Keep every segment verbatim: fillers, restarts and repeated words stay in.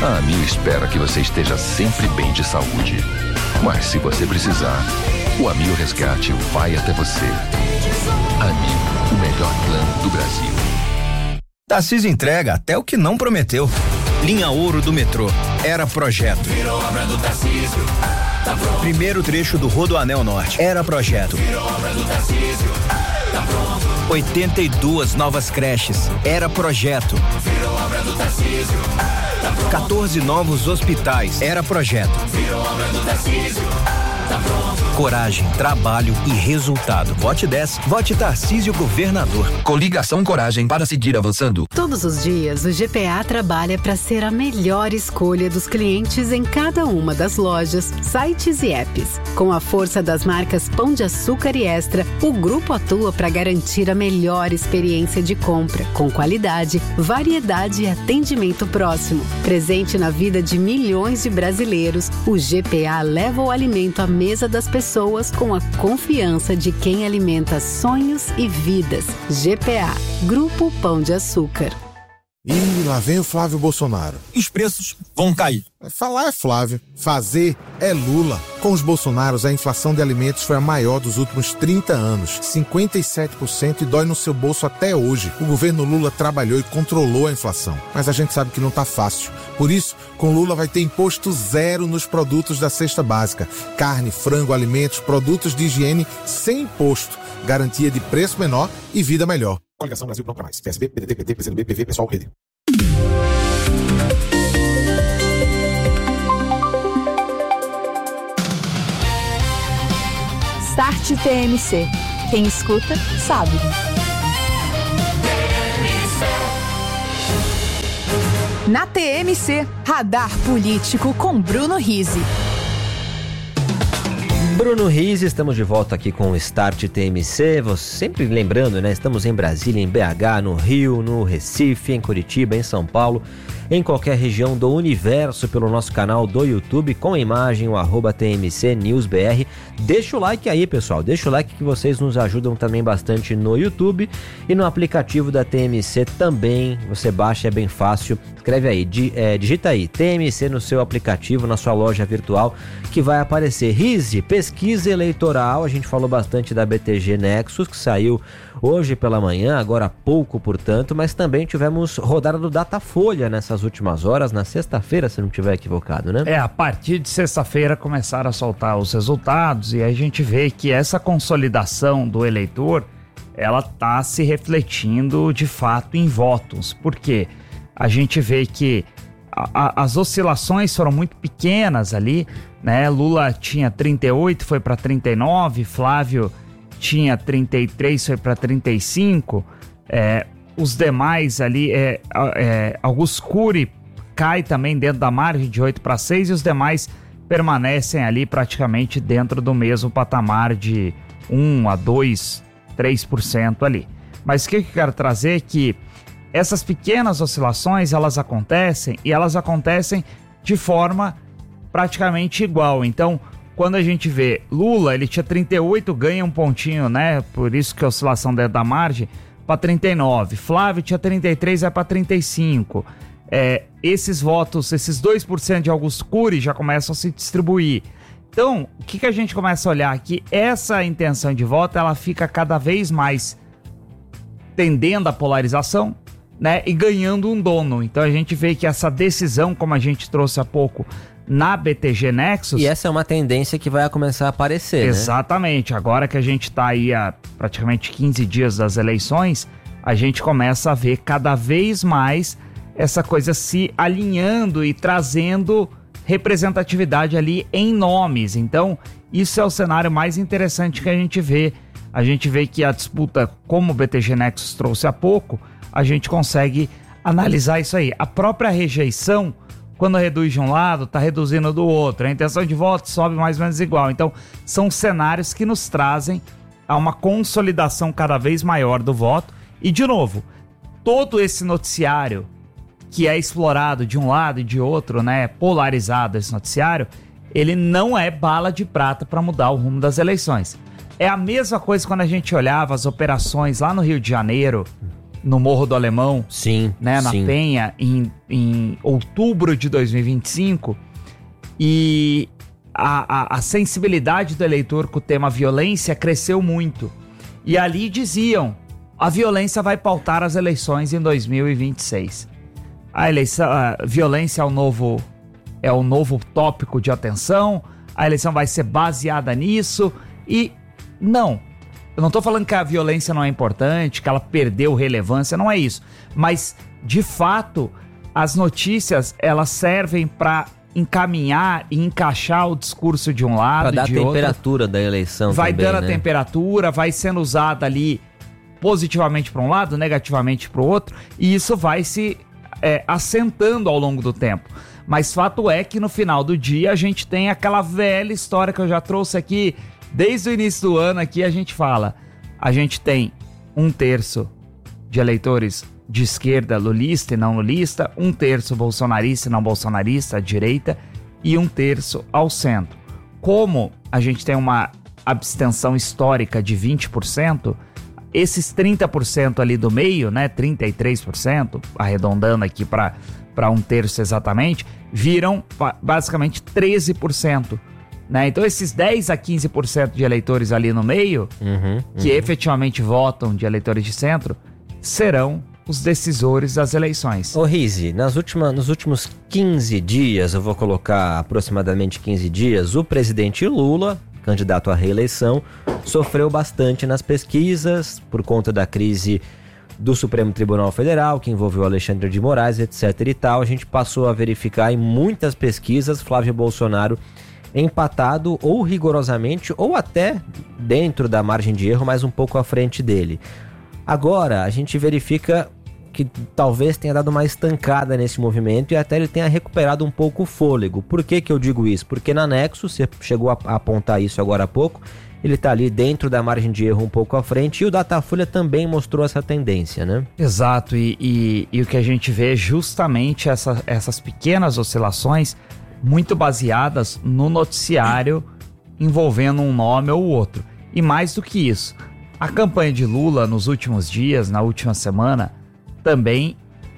A Amil espera que você esteja sempre bem de saúde. Mas se você precisar, o Amil Resgate vai até você. Amil, o melhor plano do Brasil. Tarcísio entrega até o que não prometeu. Linha Ouro do metrô. Era projeto. Virou obra do Tarcísio. Tá pronto. Primeiro trecho do Rodoanel Norte. Era projeto. Virou obra do Tarcísio. Tá pronto. oitenta e duas novas creches. Era projeto. Virou obra do Tarcísio. Tá pronto. quatorze novos hospitais. Era projeto. Virou obra do Tarcísio. Tá pronto. Coragem, trabalho e resultado. Vote dez. Vote Tarcísio Governador. Coligação Coragem para seguir avançando. Todos os dias, o G P A trabalha para ser a melhor escolha dos clientes em cada uma das lojas, sites e apps. Com a força das marcas Pão de Açúcar e Extra, o grupo atua para garantir a melhor experiência de compra, com qualidade, variedade e atendimento próximo. Presente na vida de milhões de brasileiros, o G P A leva o alimento à mesa das pessoas com a confiança de quem alimenta sonhos e vidas. G P A, Grupo Pão de Açúcar. Ih, lá vem o Flávio Bolsonaro. Os preços vão cair. Falar é Flávio, fazer é Lula. Com os Bolsonaros, a inflação de alimentos foi a maior dos últimos trinta anos, cinquenta e sete por cento, e dói no seu bolso até hoje. O governo Lula trabalhou e controlou a inflação, mas a gente sabe que não tá fácil. Por isso, com Lula vai ter imposto zero nos produtos da cesta básica. Carne, frango, alimentos, produtos de higiene sem imposto. Garantia de preço menor e vida melhor. Coligação Brasil Pronto pra Mais. P S B, P D T, P T, P C do B, P V, Pessoal, Rede. Start T M C. Quem escuta, sabe. Na T M C, Radar Político com Bruno Rizzi. Bruno Rizzi, estamos de volta aqui com o Start T M C. Você, sempre lembrando, né? Estamos em Brasília, em B H, no Rio, no Recife, em Curitiba, em São Paulo, em qualquer região do universo, pelo nosso canal do YouTube, com a imagem, o arroba T M C News B R. Deixa o like aí, pessoal. Deixa o like que vocês nos ajudam também bastante no YouTube e no aplicativo da T M C também. Você baixa, é bem fácil. Escreve aí, di, é, digita aí, T M C no seu aplicativo, na sua loja virtual, que vai aparecer. Rizzi, pesquisa eleitoral, a gente falou bastante da B T G Nexus, que saiu hoje pela manhã, agora há pouco, portanto, mas também tivemos rodada do Datafolha nessas últimas horas, na sexta-feira, se não estiver equivocado, né? É, a partir de sexta-feira começaram a soltar os resultados e a gente vê que essa consolidação do eleitor, ela está se refletindo de fato em votos. Por quê? A gente vê que a, a, as oscilações foram muito pequenas ali, né? Lula tinha trinta e oito, foi para trinta e nove, Flávio tinha trinta e três, foi para trinta e cinco, é, os demais ali, é, é, Augusto Cury cai também dentro da margem de oito para seis e os demais permanecem ali praticamente dentro do mesmo patamar de um a dois, três por cento ali. Mas o que eu quero trazer é que essas pequenas oscilações, elas acontecem e elas acontecem de forma praticamente igual. Então, quando a gente vê Lula, ele tinha trinta e oito, ganha um pontinho, né? Por isso que a oscilação dentro da margem, para trinta e nove. Flávio tinha trinta e três, vai para trinta e cinco. É, esses votos, esses dois por cento de Augusto Cury já começam a se distribuir. Então, o que, que a gente começa a olhar aqui? Essa intenção de voto, ela fica cada vez mais tendendo à polarização, né, e ganhando um dono. Então a gente vê que essa decisão, como a gente trouxe há pouco na B T G Nexus... E essa é uma tendência que vai começar a aparecer, exatamente, né? Agora que a gente está aí há praticamente quinze dias das eleições, a gente começa a ver cada vez mais essa coisa se alinhando e trazendo representatividade ali em nomes. Então, isso é o cenário mais interessante que a gente vê. A gente vê que a disputa, como o B T G Nexus trouxe há pouco, a gente consegue analisar isso aí. A própria rejeição, quando reduz de um lado, está reduzindo do outro. A intenção de voto sobe mais ou menos igual. Então, são cenários que nos trazem a uma consolidação cada vez maior do voto. E, de novo, todo esse noticiário que é explorado de um lado e de outro, né, polarizado esse noticiário, ele não é bala de prata para mudar o rumo das eleições. É a mesma coisa quando a gente olhava as operações lá no Rio de Janeiro, no Morro do Alemão, sim, né, na sim. Penha, em, em outubro de dois mil e vinte e cinco, e a, a, a sensibilidade do eleitor com o tema violência cresceu muito. E ali diziam, a violência vai pautar as eleições em dois mil e vinte e seis. A, eleição, a violência é o, novo, é o novo tópico de atenção, a eleição vai ser baseada nisso, e não. Eu não tô falando que a violência não é importante, que ela perdeu relevância, não é isso. Mas, de fato, as notícias, elas servem para encaminhar e encaixar o discurso de um lado e de outro. Para dar a temperatura da eleição vai também, dando né? a temperatura, vai sendo usada ali positivamente para um lado, negativamente para o outro, e isso vai se é, assentando ao longo do tempo. Mas fato é que no final do dia a gente tem aquela velha história que eu já trouxe aqui, desde o início do ano aqui a gente fala, a gente tem um terço de eleitores de esquerda lulista e não lulista, um terço bolsonarista e não bolsonarista, à direita, e um terço ao centro. Como a gente tem uma abstenção histórica de vinte por cento, esses trinta por cento ali do meio, né, trinta e três por cento, arredondando aqui para para um terço exatamente, viram basicamente treze por cento. Né? Então esses dez a quinze por cento de eleitores ali no meio, uhum, uhum. que efetivamente votam de eleitores de centro, serão os decisores das eleições. Ô Rizzi, nas últimas, nos últimos quinze dias, eu vou colocar aproximadamente quinze dias, o presidente Lula, candidato à reeleição, sofreu bastante nas pesquisas por conta da crise do Supremo Tribunal Federal, que envolveu Alexandre de Moraes, etc e tal. A gente passou a verificar em muitas pesquisas Flávio Bolsonaro empatado ou rigorosamente ou até dentro da margem de erro, mas um pouco à frente dele. Agora a gente verifica que talvez tenha dado uma estancada nesse movimento e até ele tenha recuperado um pouco o fôlego. Por que que eu digo isso? Porque na Nexo, você chegou a apontar isso agora há pouco, ele está ali dentro da margem de erro um pouco à frente e o Datafolha também mostrou essa tendência, né? Exato, e, e, e o que a gente vê é justamente essa, essas pequenas oscilações muito baseadas no noticiário envolvendo um nome ou outro. E mais do que isso, a campanha de Lula nos últimos dias, na última semana, também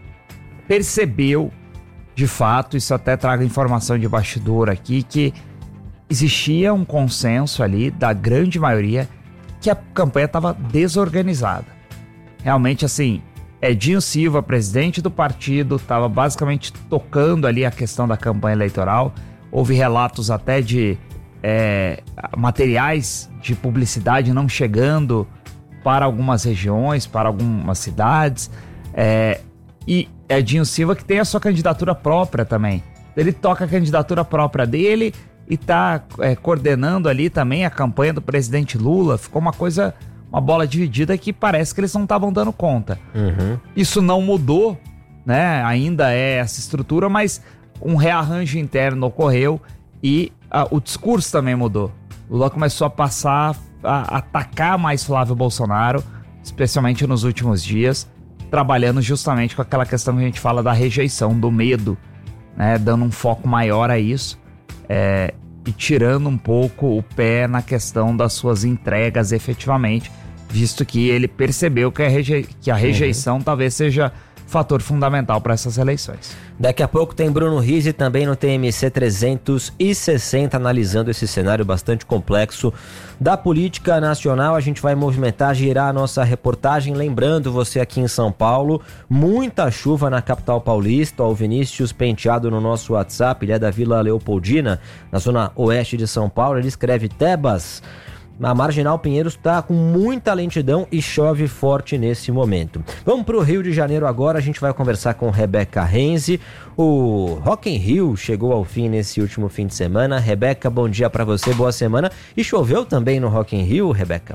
percebeu, de fato, isso até trago informação de bastidor aqui, que existia um consenso ali da grande maioria que a campanha estava desorganizada. Realmente, assim, Edinho Silva, presidente do partido, estava basicamente tocando ali a questão da campanha eleitoral. Houve relatos até de é, materiais de publicidade não chegando para algumas regiões, para algumas cidades. É, e Edinho Silva que tem a sua candidatura própria também. Ele toca a candidatura própria dele e está é, coordenando ali também a campanha do presidente Lula. Ficou uma coisa, uma bola dividida que parece que eles não estavam dando conta. Uhum. Isso não mudou, né? Ainda é essa estrutura, mas um rearranjo interno ocorreu e a, o discurso também mudou. Lula começou a passar a atacar mais Flávio Bolsonaro, especialmente nos últimos dias, trabalhando justamente com aquela questão que a gente fala da rejeição, do medo, né? Dando um foco maior a isso. É, e tirando um pouco o pé na questão das suas entregas efetivamente, visto que ele percebeu que a, reje- que a rejeição uhum. talvez seja fator fundamental para essas eleições. Daqui a pouco tem Bruno Rizzi também no T M C trezentos e sessenta, analisando esse cenário bastante complexo da política nacional. A gente vai movimentar, girar a nossa reportagem. Lembrando você aqui em São Paulo, muita chuva na capital paulista. O Vinícius Penteado no nosso WhatsApp, ele é da Vila Leopoldina, na zona oeste de São Paulo. Ele escreve: Tebas, a Marginal Pinheiros está com muita lentidão e chove forte nesse momento. Vamos para o Rio de Janeiro agora, a gente vai conversar com Rebeca Renzi. O Rock in Rio chegou ao fim nesse último fim de semana. Rebeca, bom dia para você, boa semana. E choveu também no Rock in Rio, Rebeca?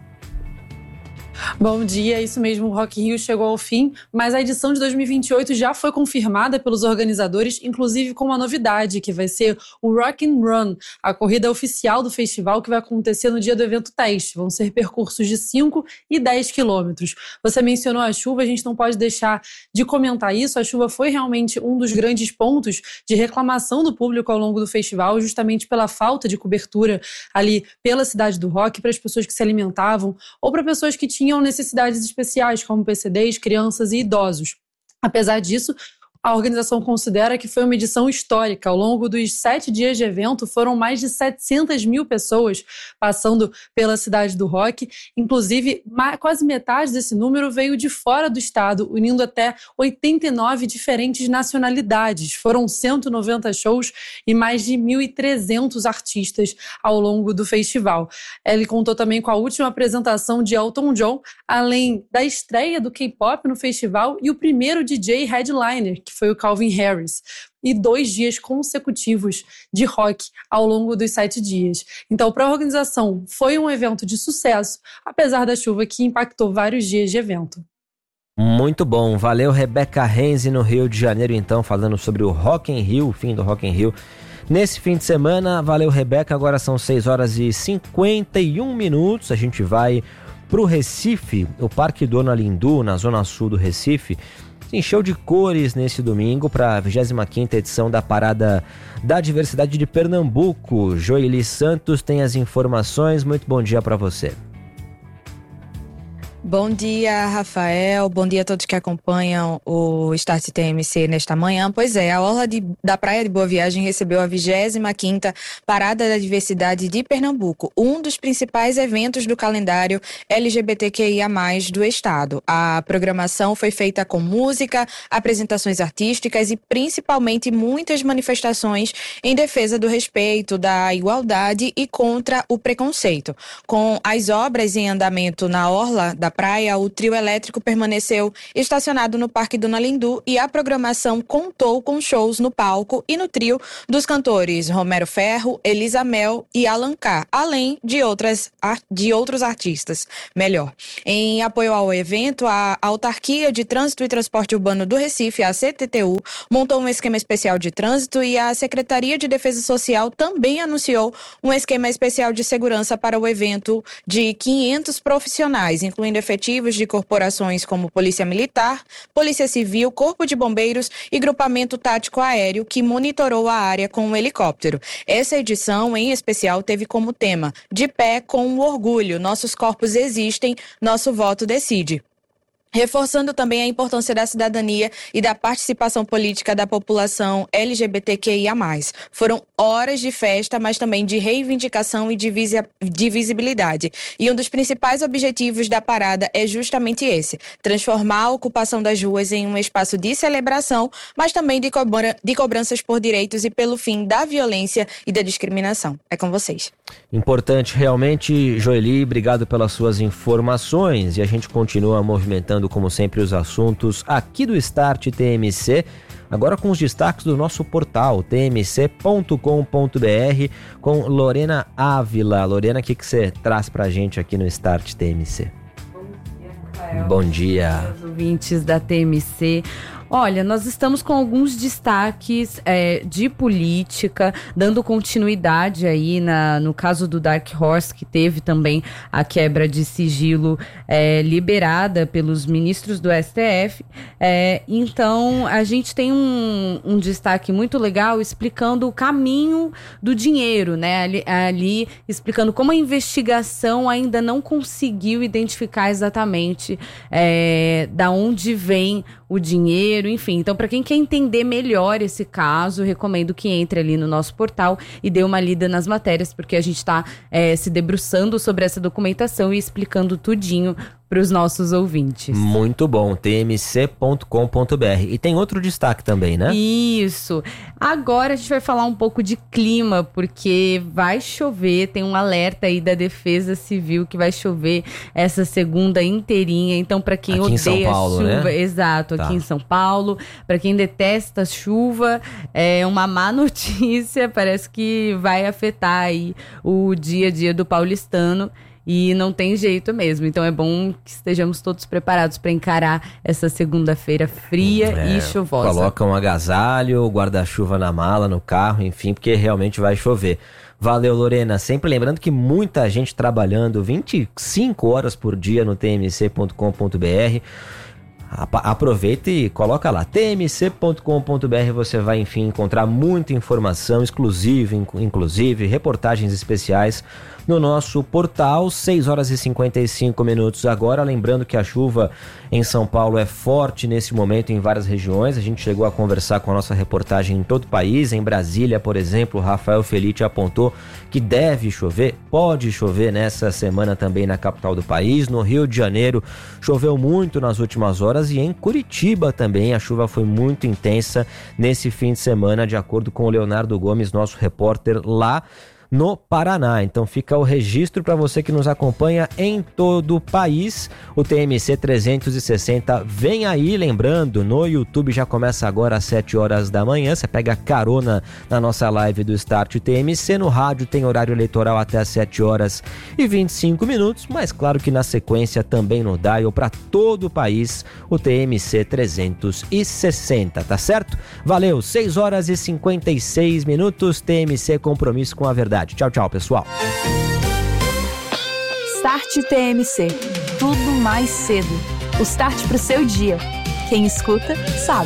Bom dia, isso mesmo, o Rock in Rio chegou ao fim, mas a edição de dois mil e vinte e oito já foi confirmada pelos organizadores, inclusive com uma novidade, que vai ser o Rock and Run, a corrida oficial do festival que vai acontecer no dia do evento teste. Vão ser percursos de cinco e dez quilômetros. Você mencionou a chuva, a gente não pode deixar de comentar isso. A chuva foi realmente um dos grandes pontos de reclamação do público ao longo do festival, justamente pela falta de cobertura ali pela cidade do rock, para as pessoas que se alimentavam ou para pessoas que tinham necessidades especiais, como P C Ds, crianças e idosos. Apesar disso, a organização considera que foi uma edição histórica. Ao longo dos sete dias de evento, foram mais de setecentas mil pessoas passando pela cidade do rock. Inclusive, quase metade desse número veio de fora do estado, unindo até oitenta e nove diferentes nacionalidades. Foram cento e noventa shows e mais de mil e trezentos artistas ao longo do festival. Ele contou também com a última apresentação de Elton John, além da estreia do K-pop no festival e o primeiro D J headliner, que foi o Calvin Harris, e dois dias consecutivos de rock ao longo dos sete dias. Então, para a organização, foi um evento de sucesso, apesar da chuva que impactou vários dias de evento. Muito bom, valeu Rebeca Renzi no Rio de Janeiro, então, falando sobre o Rock in Rio, o fim do Rock in Rio. Nesse fim de semana, valeu Rebeca, agora são seis horas e cinquenta e um minutos, a gente vai para o Recife, o Parque Dona Lindu, na zona sul do Recife, se encheu de cores nesse domingo para a vigésima quinta edição da Parada da Diversidade de Pernambuco. Joeli Santos tem as informações, muito bom dia para você. Bom dia, Rafael. Bom dia a todos que acompanham o Start T M C nesta manhã. Pois é, a Orla de, da Praia de Boa Viagem recebeu a vigésima quinta Parada da Diversidade de Pernambuco, um dos principais eventos do calendário L G B T Q I A mais, do estado. A programação foi feita com música, apresentações artísticas e principalmente muitas manifestações em defesa do respeito, da igualdade e contra o preconceito. Com as obras em andamento na Orla da praia, o trio elétrico permaneceu estacionado no Parque Dona Lindu e a programação contou com shows no palco e no trio dos cantores Romero Ferro, Elisa Mel e Alan K, além de, outras, de outros artistas. Melhor, em apoio ao evento, a Autarquia de Trânsito e Transporte Urbano do Recife, a C T T U, montou um esquema especial de trânsito e a Secretaria de Defesa Social também anunciou um esquema especial de segurança para o evento de quinhentos profissionais, incluindo efetivos de corporações como Polícia Militar, Polícia Civil, Corpo de Bombeiros e Grupamento Tático Aéreo, que monitorou a área com um helicóptero. Essa edição, em especial, teve como tema "De pé com o orgulho, nossos corpos existem, nosso voto decide", reforçando também a importância da cidadania e da participação política da população L G B T Q I A mais. Foram horas de festa, mas também de reivindicação e de, visi- de visibilidade. E um dos principais objetivos da parada é justamente esse: transformar a ocupação das ruas em um espaço de celebração, mas também de, cobra- de cobranças por direitos e pelo fim da violência e da discriminação. É com vocês. Importante realmente, Joeli, obrigado pelas suas informações, e a gente continua movimentando como sempre os assuntos aqui do Start T M C, agora com os destaques do nosso portal t m c ponto com ponto b r com Lorena Ávila. Lorena, o que que você traz pra gente aqui no Start T M C? Bom dia, Rafael. Bom dia. Os ouvintes da T M C. Olha, nós estamos com alguns destaques é, de política, dando continuidade aí na, no caso do Dark Horse, que teve também a quebra de sigilo é, liberada pelos ministros do S T F. É, então, a gente tem um, um destaque muito legal explicando o caminho do dinheiro, né? Ali, ali explicando como a investigação ainda não conseguiu identificar exatamente é, da onde vem o dinheiro, enfim. Então, para quem quer entender melhor esse caso, recomendo que entre ali no nosso portal e dê uma lida nas matérias, porque a gente está é, se debruçando sobre essa documentação e explicando tudinho para os nossos ouvintes. Muito bom, t m c ponto com ponto b r. E tem outro destaque também, né? Isso. Agora a gente vai falar um pouco de clima, porque vai chover, tem um alerta aí da Defesa Civil que vai chover essa segunda inteirinha. Então, para quem aqui odeia em São Paulo, chuva, né? Exato, Tá. aqui em São Paulo, para quem detesta chuva, é uma má notícia, parece que vai afetar aí o dia a dia do paulistano. E não tem jeito mesmo, então é bom que estejamos todos preparados para encarar essa segunda-feira fria É, e chuvosa. Coloca um agasalho, guarda-chuva na mala, no carro, enfim, porque realmente vai chover. Valeu, Lorena. Sempre lembrando que muita gente trabalhando vinte e cinco horas por dia no t m c ponto com ponto b r. Aproveita e coloca lá, t m c ponto com ponto b r. Você vai, enfim, encontrar muita informação exclusiva, inclusive reportagens especiais no nosso portal. Seis horas e cinquenta e cinco minutos agora. Lembrando que a chuva em São Paulo é forte nesse momento em várias regiões. A gente chegou a conversar com a nossa reportagem em todo o país. Em Brasília, por exemplo, o Rafael Felite apontou que deve chover, pode chover nessa semana também na capital do país. No Rio de Janeiro choveu muito nas últimas horas e em Curitiba também a chuva foi muito intensa nesse fim de semana, de acordo com o Leonardo Gomes, nosso repórter lá no Paraná. Então fica o registro para você que nos acompanha em todo o país. O T M C trezentos e sessenta vem aí, lembrando, no YouTube já começa agora às sete horas da manhã. Você pega carona na nossa live do Start T M C. No rádio tem horário eleitoral até às sete horas e vinte e cinco minutos, mas claro que na sequência também no dial para todo o país, o T M C trezentos e sessenta, tá certo? Valeu, seis horas e cinquenta e seis minutos, T M C, compromisso com a verdade. Tchau, tchau, pessoal. Start T M C. Tudo mais cedo. O start pro seu dia. Quem escuta, sabe.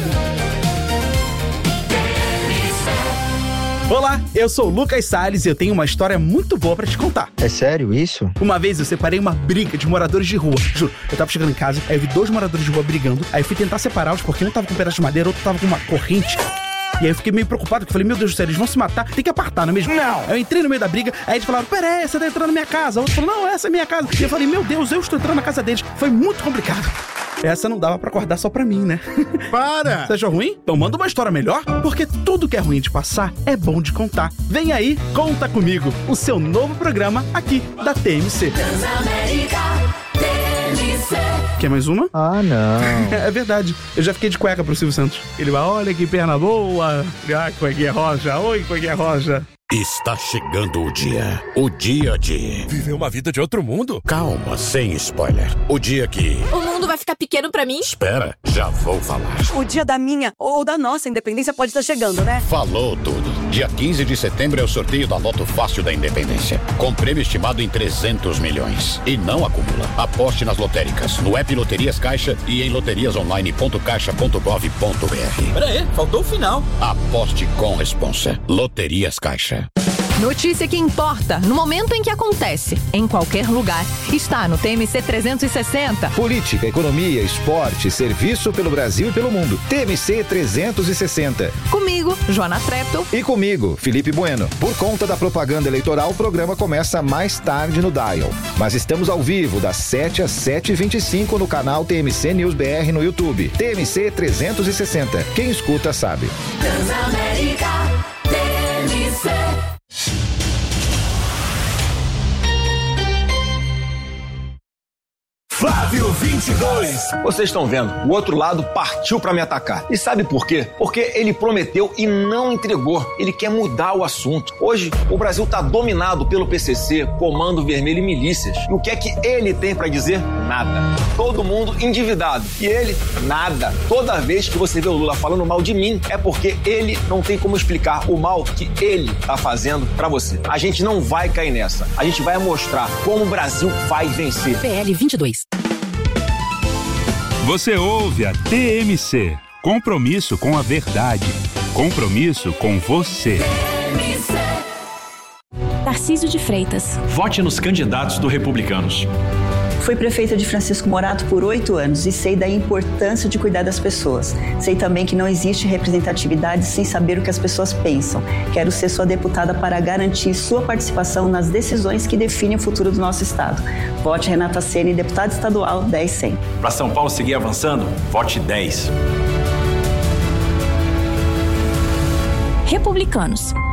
Olá, eu sou o Lucas Salles e eu tenho uma história muito boa pra te contar. É sério isso? Uma vez eu separei uma briga de moradores de rua. Juro, eu tava chegando em casa, aí eu vi dois moradores de rua brigando, aí eu fui tentar separá-los porque um tava com um pedaço de madeira, outro tava com uma corrente. E aí eu fiquei meio preocupado, porque eu falei, meu Deus do céu, eles vão se matar, tem que apartar, não é mesmo? Não! Aí eu entrei no meio da briga, aí eles falaram, pera aí, você tá entrando na minha casa. O outro falou, não, essa é minha casa. E eu falei, meu Deus, eu estou entrando na casa deles. Foi muito complicado. Essa não dava pra acordar só pra mim, né? Para! Você achou ruim? Então manda uma história melhor, porque tudo que é ruim de passar é bom de contar. Vem aí, Conta Comigo, o seu novo programa aqui da T M C. Transamérica T M C. Quer mais uma? Ah, não. É verdade. Eu já fiquei de cueca pro Silvio Santos. Ele vai, olha que perna boa. Ah, cuequinha roja. Oi, cuequinha roja. Está chegando o dia. O dia de... viver uma vida de outro mundo? Calma, sem spoiler. O dia que... o mundo vai ficar pequeno pra mim? Espera, já vou falar. O dia da minha ou da nossa independência pode estar chegando, né? Falou tudo. Dia quinze de setembro é o sorteio da Loto Fácil da Independência. Com prêmio estimado em trezentos milhões. E não acumula. Aposte nas lotéricas, no app Loterias Caixa e em loterias online ponto caixa ponto gov ponto br. Pera aí, faltou o final. Aposte com responsa. Loterias Caixa. Notícia que importa no momento em que acontece, em qualquer lugar, está no T M C trezentos e sessenta. Política, economia, esporte, serviço pelo Brasil e pelo mundo. T M C trezentos e sessenta. Comigo, Joana Treptow. E comigo, Felipe Bueno. Por conta da propaganda eleitoral, o programa começa mais tarde no dial. Mas estamos ao vivo, das sete às sete e vinte e cinco no canal T M C News B R no YouTube. T M C trezentos e sessenta. Quem escuta sabe. Transamérica T M C. Flávio vinte e dois. Vocês estão vendo, o outro lado partiu pra me atacar. E sabe por quê? Porque ele prometeu e não entregou. Ele quer mudar o assunto. Hoje, o Brasil tá dominado pelo P C C, Comando Vermelho e milícias. E o que é que ele tem pra dizer? Nada. Todo mundo endividado. E ele, nada. Toda vez que você vê o Lula falando mal de mim, é porque ele não tem como explicar o mal que ele tá fazendo pra você. A gente não vai cair nessa. A gente vai mostrar como o Brasil vai vencer. P L vinte e dois. Você ouve a T M C. Compromisso com a verdade. Compromisso com você. Tarcísio de Freitas. Vote nos candidatos do Republicanos. Fui prefeita de Francisco Morato por oito anos e sei da importância de cuidar das pessoas. Sei também que não existe representatividade sem saber o que as pessoas pensam. Quero ser sua deputada para garantir sua participação nas decisões que definem o futuro do nosso estado. Vote Renata Ceni, deputada estadual dez cem. Para São Paulo seguir avançando, vote dez. Republicanos.